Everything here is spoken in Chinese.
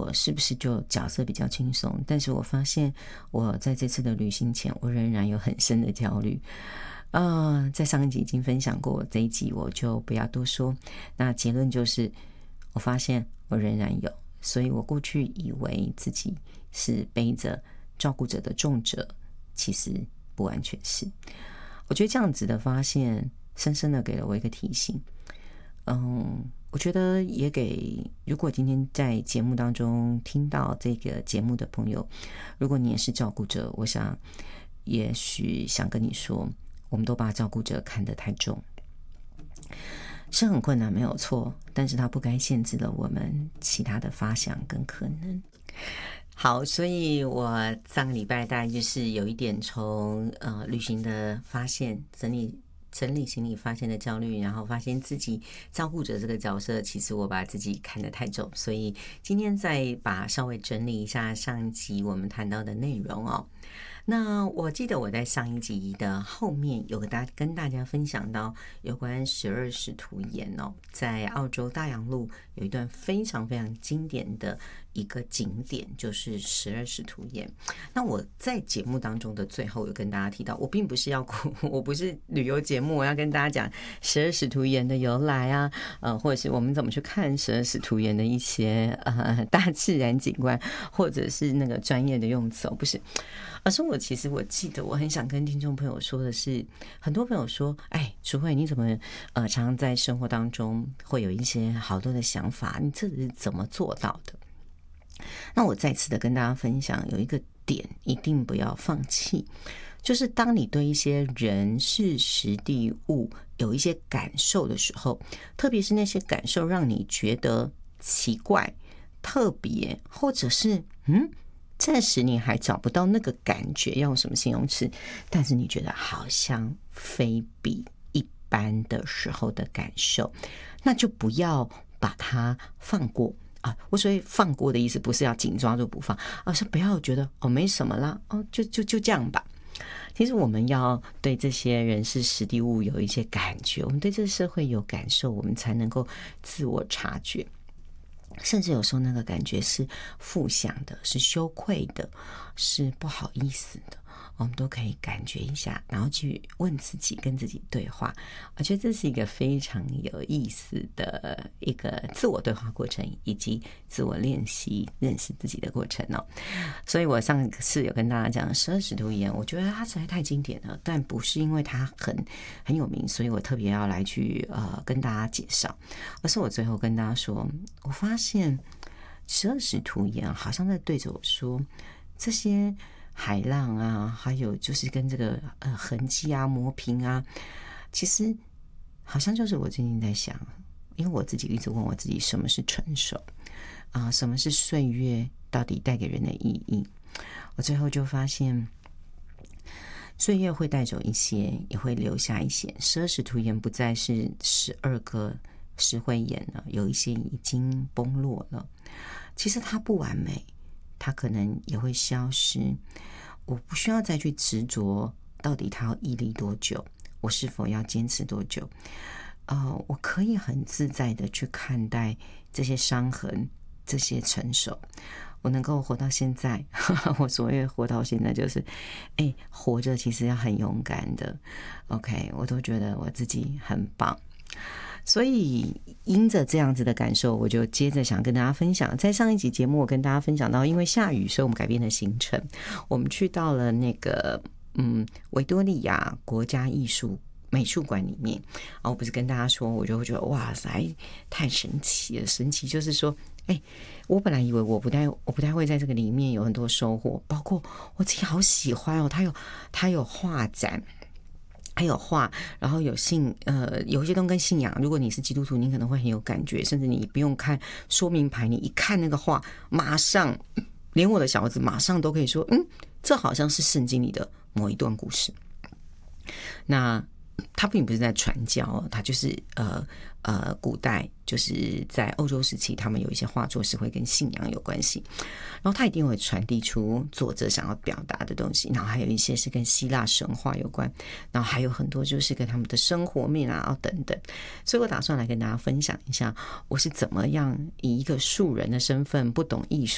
我是不是就角色比较轻松？但是我发现我在这次的旅行前，我仍然有很深的焦虑。在上一集已经分享过，这一集我就不要多说。那结论就是，我发现我仍然有，所以我过去以为自己是背着照顾者的重责，其实不完全是。我觉得这样子的发现，深深的给了我一个提醒。我觉得也给如果今天在节目当中听到这个节目的朋友，如果你也是照顾者，我想也许想跟你说，我们都把照顾者看得太重，是很困难没有错，但是它不该限制了我们其他的发想跟可能。好，所以我上个礼拜大概就是有一点从旅行的发现整理行李发现的焦虑，然后发现自己照顾者这个角色，其实我把自己看得太重，所以今天再稍微整理一下上一集我们谈到的内容哦。那我记得我在上一集的后面有跟大家分享到有关12使徒岩哦，在澳洲大洋路有一段非常非常经典的一个景点，就是12使徒岩。那我在节目当中的最后有跟大家提到，我并不是我不是旅游节目，我要跟大家讲12使徒岩的由来啊，或者是我们怎么去看12使徒岩的一些大自然景观，或者是那个专业的用词，不是。而是其实我记得我很想跟听众朋友说的是，很多朋友说，淑慧你怎么常常在生活当中会有一些好多的想法，你这是怎么做到的？那我再次的跟大家分享，有一个点一定不要放弃，就是当你对一些人事时地物有一些感受的时候，特别是那些感受让你觉得奇怪、特别，或者是暂时你还找不到那个感觉要用什么形容词，但是你觉得好像非比一般的时候的感受，那就不要把它放过啊！我所谓放过的意思不是要紧抓住不放，而是不要觉得没什么啦，就这样吧。其实我们要对这些人事时地物有一些感觉，我们对这个社会有感受，我们才能够自我察觉。甚至有时候那个感觉是负向的，是羞愧的，是不好意思的，我们都可以感觉一下，然后去问自己，跟自己对话。我觉得这是一个非常有意思的一个自我对话过程，以及自我练习认识自己的过程哦。所以我上次有跟大家讲12使徒岩，我觉得它实在太经典了，但不是因为它很有名，所以我特别要来去跟大家介绍，而是我最后跟大家说，我发现12使徒岩好像在对着我说，这些海浪啊，还有就是跟这个痕迹啊、磨平啊，其实好像就是我最近在想，因为我自己一直问我自己，什么是成熟啊？什么是岁月到底带给人的意义？我最后就发现，岁月会带走一些，也会留下一些。12使徒岩不再是12个石灰岩了，有一些已经崩落了。其实它不完美，它可能也会消失。我不需要再去执着到底它要屹立多久，我是否要坚持多久。我可以很自在的去看待这些伤痕，这些成熟。我能够活到现在，我所谓活到现在就是活着其实要很勇敢的。 OK， 我都觉得我自己很棒。所以因着这样子的感受，我就接着想跟大家分享，在上一集节目我跟大家分享到，因为下雨，所以我们改变了行程，我们去到了那个维多利亚国家美术馆里面。我不是跟大家说，我就会觉得哇塞太神奇了。神奇就是说我本来以为我不太会在这个里面有很多收获，包括我自己好喜欢哦，它有画展，还有画，然后有一些都跟信仰，如果你是基督徒，你可能会很有感觉，甚至你不用看说明牌，你一看那个画，马上连我的小儿子马上都可以说这好像是圣经里的某一段故事。那他并不是在传教，他就是古代就是在欧洲时期，他们有一些画作是会跟信仰有关系，然后他一定会传递出作者想要表达的东西，然后还有一些是跟希腊神话有关，然后还有很多就是跟他们的生活面啊等等。所以我打算来跟大家分享一下，我是怎么样以一个素人的身份，不懂艺术